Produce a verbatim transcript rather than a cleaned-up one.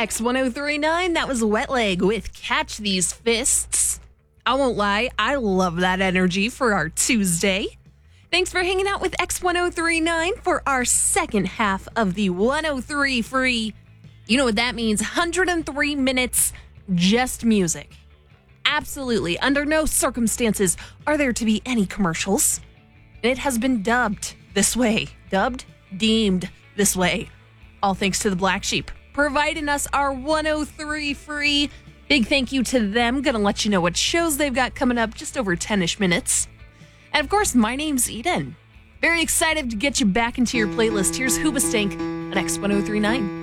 X ten thirty-nine, that was Wet Leg with Catch These Fists. I won't lie, I love that energy for our Tuesday. Thanks for hanging out with X ten thirty-nine for our second half of the one oh three free. You know what that means, one hundred three minutes just music. Absolutely, under no circumstances are there to be any commercials. And it has been dubbed this way. Dubbed? Deemed this way. All thanks to the Black Sheep, providing us our one oh three free. Big thank you to them. Gonna let you know what shows they've got coming up just over ten-ish minutes. And of course, my name's Eden. Very excited to get you back into your playlist. Here's Hoobastank on X ten thirty-nine.